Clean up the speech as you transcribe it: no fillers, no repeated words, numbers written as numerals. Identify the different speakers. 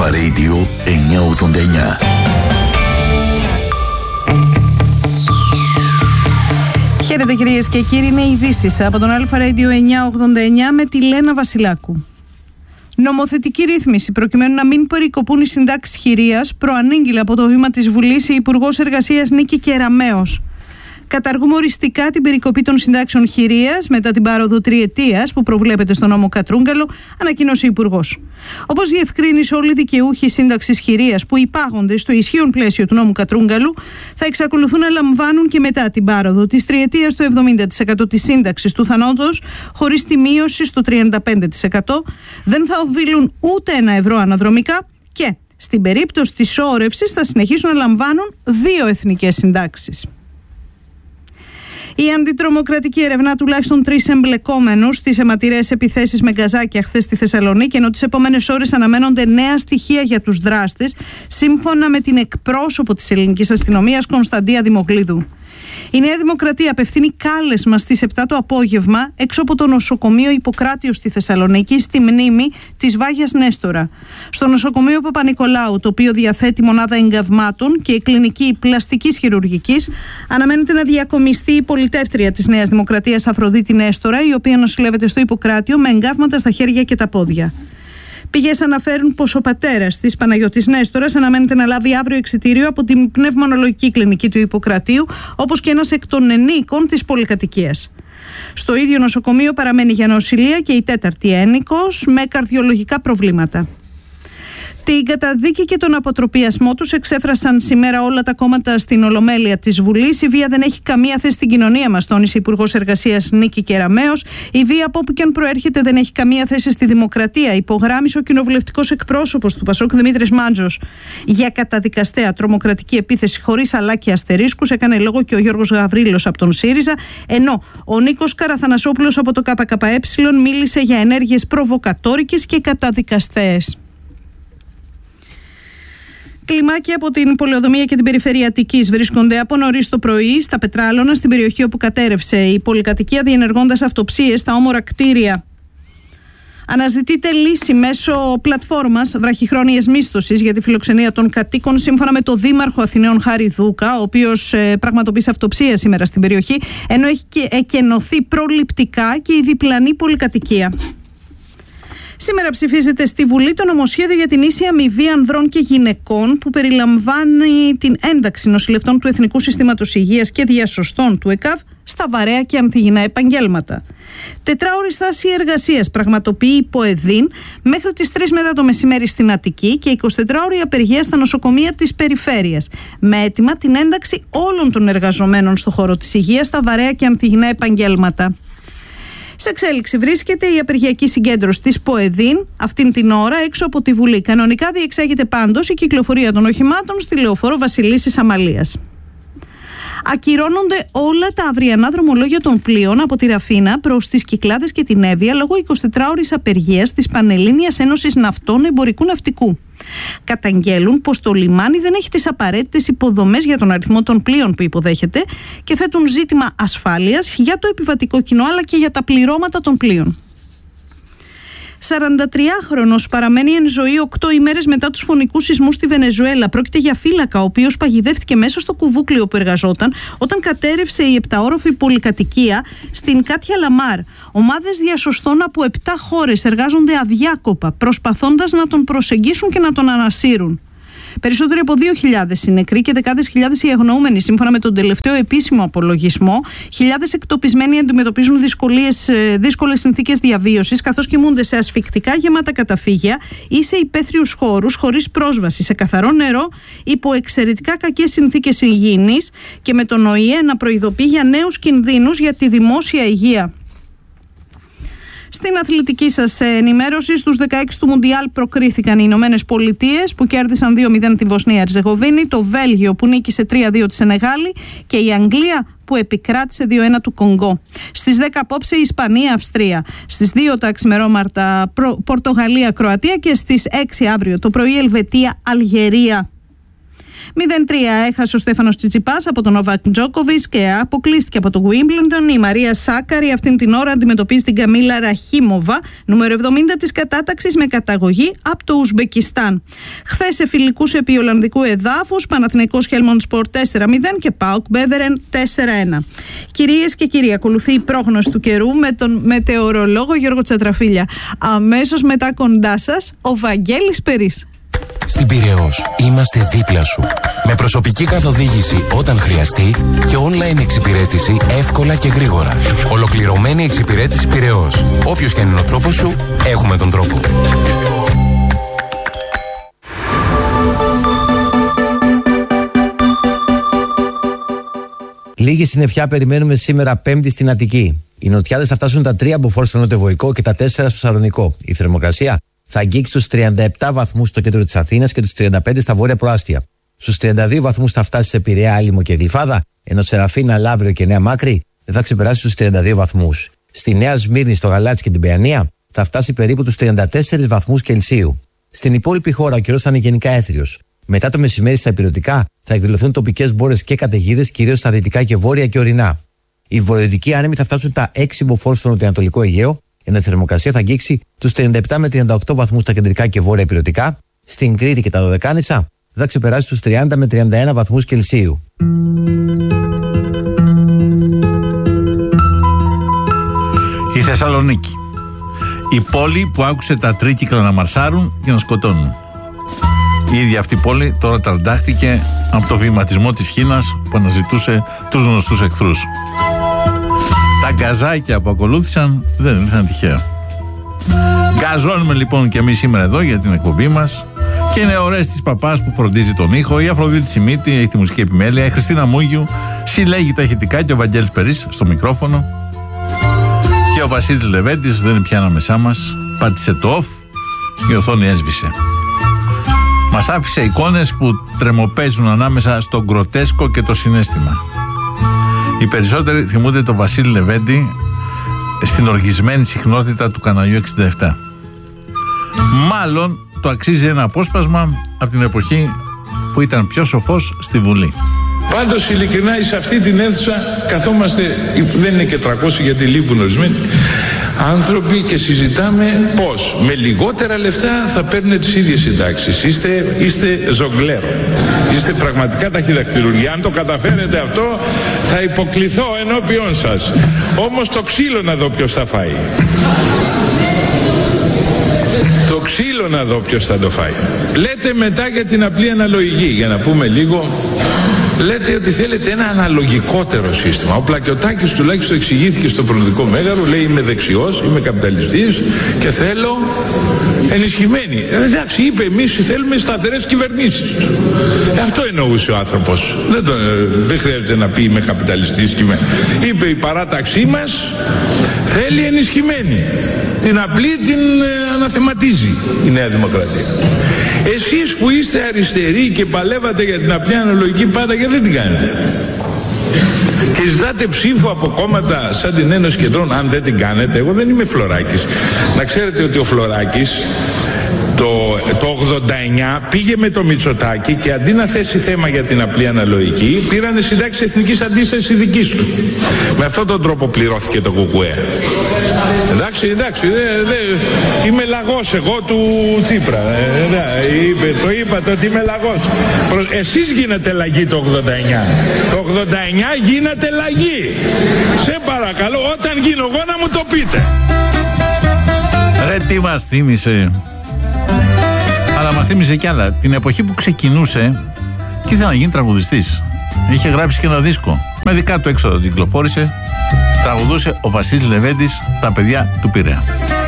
Speaker 1: Αλφα Radio 989.
Speaker 2: Χαίρετε κυρίες και κύριοι, είναι ειδήσεις από τον Αλφα Radio 989 με τη Λένα Βασιλάκου. Νομοθετική ρύθμιση προκειμένου να μην περικοπούν οι συντάξεις χειρίας προανήγγειλε από το βήμα της Βουλής η Υπουργός Εργασίας Νίκη Κεραμέως. Καταργούμε οριστικά την περικοπή των συντάξεων χειρίας μετά την πάροδο τριετίας που προβλέπεται στο νόμο Κατρούγκαλο, ανακοίνωσε η Υπουργός. Όπως διευκρίνησε, όλοι οι δικαιούχοι σύνταξης χειρίας που υπάγονται στο ισχύον πλαίσιο του νόμου Κατρούγκαλου θα εξακολουθούν να λαμβάνουν και μετά την πάροδο της τριετίας το 70% της σύνταξης του θανόντος, χωρίς τη μείωση στο 35%, δεν θα οφείλουν ούτε €1 αναδρομικά και στην περίπτωση της σώρευσης θα συνεχίσουν να λαμβάνουν 2 εθνικές συντάξεις. Η αντιτρομοκρατική ερευνά τουλάχιστον 3 εμπλεκόμενους στις αιματηρές επιθέσεις με γκαζάκια χθες στη Θεσσαλονίκη, ενώ τις επόμενες ώρες αναμένονται νέα στοιχεία για τους δράστες, σύμφωνα με την εκπρόσωπο της ελληνικής αστυνομίας Κωνσταντία Δημογλίδου. Η Νέα Δημοκρατία απευθύνει κάλεσμα στις 7 το απόγευμα έξω από το νοσοκομείο Ιπποκράτειος στη Θεσσαλονίκη στη μνήμη της Βάγιας Νέστορα. Στο νοσοκομείο Παπα-Νικολάου, το οποίο διαθέτει μονάδα εγκαυμάτων και κλινική πλαστικής χειρουργικής, αναμένεται να διακομιστεί η πολιτεύτρια της Νέας Δημοκρατίας Αφροδίτη Νέστορα, η οποία νοσηλεύεται στο Ιπποκράτειο με εγκαύματα στα χέρια και τα πόδια. Πηγές αναφέρουν πως ο πατέρας της Παναγιώτης Νέστορας αναμένεται να λάβει αύριο εξιτήριο από την πνευμονολογική κλινική του Ιπποκρατείου, όπως και ένας εκ των ενίκων της πολυκατοικίας. Στο ίδιο νοσοκομείο παραμένει για νοσηλεία και η 4η ένικος με καρδιολογικά προβλήματα. Την καταδίκη και τον αποτροπιασμό τους εξέφρασαν σήμερα όλα τα κόμματα στην Ολομέλεια της Βουλής. Η βία δεν έχει καμία θέση στην κοινωνία μας, τόνισε η Υπουργός Εργασίας Νίκη Κεραμέως. Η βία από όπου και αν προέρχεται δεν έχει καμία θέση στη δημοκρατία, υπογράμμισε ο κοινοβουλευτικός εκπρόσωπος του Πασόκ Δημήτρης Μάντζος. Για καταδικαστέα τρομοκρατική επίθεση χωρίς αλλά και αστερίσκους έκανε λόγο και ο Γιώργος Γαβρίλος από τον ΣΥΡΙΖΑ, ενώ ο Νίκος Καραθανασόπουλος από το ΚΚΕ μίλησε για ενέργειες προβοκατόρικες και καταδικαστέες. Κλιμάκια από την πολεοδομία και την περιφέρεια Αττικής βρίσκονται από νωρίς το πρωί στα Πετράλωνα, στην περιοχή όπου κατέρευσε η πολυκατοικία, διενεργώντας αυτοψίες στα όμορα κτίρια. Αναζητείται λύση μέσω πλατφόρμας βραχυχρόνιας μίσθωσης για τη φιλοξενία των κατοίκων, σύμφωνα με το Δήμαρχο Αθηναίων Χάρη Δούκα, ο οποίος πραγματοποίησε αυτοψία σήμερα στην περιοχή, ενώ έχει εκενωθεί προληπτικά και η διπλανή πολυκατοικία. Σήμερα ψηφίζεται στη Βουλή το νομοσχέδιο για την ίση αμοιβή ανδρών και γυναικών, που περιλαμβάνει την ένταξη νοσηλευτών του Εθνικού Συστήματος Υγείας και διασωστών του ΕΚΑΒ στα βαρέα και ανθυγιεινά επαγγέλματα. 4ωρη στάση εργασίας πραγματοποιεί η ΠΟΕΔΗΝ μέχρι τις 3 μετά το μεσημέρι στην Αττική και 24ωρη απεργία στα νοσοκομεία της περιφέρειας, με αίτημα την ένταξη όλων των εργαζομένων στο χώρο της υγείας στα βαρέα και ανθυγιεινά επαγγέλματα. Σε εξέλιξη βρίσκεται η απεργιακή συγκέντρωση της ΠΟΕΔΗΝ αυτήν την ώρα έξω από τη Βουλή. Κανονικά διεξάγεται πάντως η κυκλοφορία των οχημάτων στη λεωφόρο Βασιλίσσης Αμαλίας. Ακυρώνονται όλα τα αυριανά δρομολόγια των πλοίων από τη Ραφίνα προς τις Κυκλάδες και την Εύβοια λόγω 24ωρης απεργίας της Πανελλήνιας Ένωσης Ναυτών Εμπορικού Ναυτικού. Καταγγέλουν πως το λιμάνι δεν έχει τις απαραίτητες υποδομές για τον αριθμό των πλοίων που υποδέχεται και θέτουν ζήτημα ασφάλειας για το επιβατικό κοινό αλλά και για τα πληρώματα των πλοίων. 43χρονος παραμένει εν ζωή 8 ημέρες μετά τους φωνικούς σεισμούς στη Βενεζουέλα. Πρόκειται για φύλακα, ο οποίος παγιδεύτηκε μέσα στο κουβούκλιο που εργαζόταν όταν κατέρευσε η 7όροφη πολυκατοικία στην Κάτια Λαμάρ. Ομάδες διασωστών από 7 χώρες εργάζονται αδιάκοπα, προσπαθώντας να τον προσεγγίσουν και να τον ανασύρουν. Περισσότεροι από 2.000 οι νεκροί και δεκάδες χιλιάδες οι αγνοούμενοι, σύμφωνα με τον τελευταίο επίσημο απολογισμό. Χιλιάδες εκτοπισμένοι αντιμετωπίζουν δύσκολες συνθήκες διαβίωσης, καθώς κοιμούνται σε ασφυκτικά γεμάτα καταφύγια ή σε υπαίθριους χώρους χωρίς πρόσβαση σε καθαρό νερό, υπό εξαιρετικά κακές συνθήκες υγιεινής και με τον ΟΗΕ να προειδοποιεί για νέους κινδύνους για τη δημόσια υγεία. Στην αθλητική σας ενημέρωση, στους 16 του Μουντιάλ προκρίθηκαν οι Ηνωμένες Πολιτείες που κέρδισαν 2-0 τη Βοσνία Ερζεγοβίνη, το Βέλγιο που νίκησε 3-2 τη Σενεγάλη και η Αγγλία που επικράτησε 2-1 του Κονγκό. Στις 10 απόψε η Ισπανία-Αυστρία. Στις 2 τα ξημερώματα Πορτογαλία-Κροατία και στις 6 αύριο το πρωί Ελβετία-Αλγερία. 0-3 έχασε ο Στέφανος Τσιτσιπάς από τον Νοβάκ Τζόκοβιτς και αποκλείστηκε από το Wimbledon. Η Μαρία Σάκαρη αυτήν την ώρα αντιμετωπίζει την Καμίλα Ραχίμοβα, νούμερο 70 της κατάταξης, με καταγωγή από το Ουσμπεκιστάν. Χθες σε φιλικούς επί Ολλανδικού εδάφους, Παναθηναϊκός Χέλμοντ Σπορ 4-0 και ΠΑΟΚ Μπέβερεν 4-1. Κυρίες και κύριοι, ακολουθεί η πρόγνωση του καιρού με τον μετεωρολόγο Γιώργο Τσατραφίλια. Αμέσως μετά κοντά σας ο Βαγγέλης Περής.
Speaker 3: Στην Πειραιώς είμαστε δίπλα σου. Με προσωπική καθοδήγηση όταν χρειαστεί και online εξυπηρέτηση εύκολα και γρήγορα. Ολοκληρωμένη εξυπηρέτηση Πειραιώς. Όποιος και αν είναι ο τρόπος σου, έχουμε τον τρόπο.
Speaker 4: Λίγη συννεφιά περιμένουμε σήμερα Πέμπτη στην Αττική. Οι νοτιάδες θα φτάσουν τα 3 μποφόρ στο νοτιοβοϊκό και τα 4 στο Σαλονικό. Η θερμοκρασία θα αγγίξει τους 37 βαθμούς στο κέντρο της Αθήνας και τους 35 στα βόρεια προάστια. Στους 32 βαθμούς θα φτάσει σε Πειραιά, Άλυμο και Γλυφάδα, ενώ Σεραφίνα, Λαύριο και Νέα Μάκρη δεν θα ξεπεράσει τους 32 βαθμούς. Στη Νέα Σμύρνη, στο Γαλάτσι και την Παιανία θα φτάσει περίπου τους 34 βαθμούς Κελσίου. Στην υπόλοιπη χώρα ο καιρός θα είναι γενικά έθριος. Μετά το μεσημέρι στα ηπειρωτικά θα εκδηλωθούν τοπικές μπόρες και καταιγίδες, κυρίως στα δυτικά και βόρεια και ορεινά. Οι βορειοδυτικοί άνεμοι θα φτάσουν τα 6 μποφόρ στο νοτιοανατολικό Αιγαίο, ενώ η θερμοκρασία θα αγγίξει τους 37 με 38 βαθμούς στα κεντρικά και βόρεια ηπειρωτικά. Στην Κρήτη και τα Δωδεκάνησα θα ξεπεράσει τους 30 με 31 βαθμούς Κελσίου.
Speaker 5: Η Θεσσαλονίκη. Η πόλη που άκουσε τα τρίκυκλα να μαρσάρουν και να σκοτώνουν. Η ίδια αυτή πόλη τώρα τραντάχτηκε από το βηματισμό της Χίνας που αναζητούσε τους γνωστούς εχθρούς. Τα γκαζάκια που ακολούθησαν δεν ήρθαν τυχαία. Γκαζώνουμε λοιπόν και εμείς σήμερα εδώ για την εκπομπή μας και είναι ο Ρέστης Παπάς που φροντίζει τον ήχο, η Αφροδίτη Σιμίτη έχει τη μουσική επιμέλεια, η Χριστίνα Μούγιου συλλέγει τα ηχητικά και ο Βαγγέλης Περής στο μικρόφωνο και ο Βασίλης Λεβέντης δεν είναι πια ανάμεσά μας, πάτησε το off, η οθόνη έσβησε. Μας άφησε εικόνες που τρεμοπαίζουν ανάμεσα στο γκροτέσκο και το συναίσθημα. Οι περισσότεροι θυμούνται τον Βασίλη Λεβέντη στην οργισμένη συχνότητα του καναλιού 67. Μάλλον το αξίζει ένα απόσπασμα από την εποχή που ήταν πιο σοφός στη Βουλή.
Speaker 6: Πάντως ειλικρινά σε αυτή την αίθουσα καθόμαστε, δεν είναι και 300 γιατί λείπουν ορισμένοι άνθρωποι και συζητάμε πώς με λιγότερα λεφτά θα παίρνουν τις ίδιες συντάξεις. Είστε ζογκλέρο. Είστε πραγματικά ταχυδακτηρουργοί. Αν το καταφέρετε αυτό θα υποκληθώ ενώπιον σας. Όμως το ξύλο να δω ποιος θα φάει. Το ξύλο να δω ποιος θα το φάει. Λέτε μετά για την απλή αναλογική, για να πούμε λίγο. Λέτε ότι θέλετε ένα αναλογικότερο σύστημα. Ο Πλακιωτάκης τουλάχιστον εξηγήθηκε στο Προδοτικό Μέγαρο, λέει είμαι δεξιός, είμαι καπιταλιστής και θέλω ενισχυμένη. Εντάξει, είπε εμείς θέλουμε σταθερές κυβερνήσεις. Αυτό εννοούσε ο άνθρωπος. Δεν χρειάζεται να πει είμαι καπιταλιστής και είπε η παράταξή μας θέλει ενισχυμένη. Την απλή την αναθεματίζει η Νέα Δημοκρατία. Εσείς που είστε αριστεροί και παλεύατε για την απλή αναλογική πάντα, γιατί δεν την κάνετε? Και ζητάτε ψήφο από κόμματα σαν την Ένωση Κεντρών, αν δεν την κάνετε. Εγώ δεν είμαι Φλωράκης. Να ξέρετε ότι ο Φλωράκης το 89 πήγε με το Μητσοτάκη και αντί να θέσει θέμα για την απλή αναλογική πήρανε συντάξεις εθνικής αντίστασης δικής του. Με αυτόν τον τρόπο πληρώθηκε το ΚΚΕ. Εντάξει, είμαι λαγός εγώ του Τσίπρα. Το είπατε ότι είμαι λαγός. Εσείς γίνατε λαγοί το 89. Το 89 γίνατε λαγοί. Σε παρακαλώ, όταν γίνω εγώ να μου το πείτε.
Speaker 5: Ρε τι μας θύμισε. Αλλά μας θύμισε κι άλλα. Την εποχή που ξεκινούσε και ήθελε να γίνει τραγουδιστής. Είχε γράψει και ένα δίσκο. Με δικά του έξοδα κυκλοφόρησε. Τραγουδούσε ο Βασίλης Λεβέντης, τα παιδιά του Πειραιά.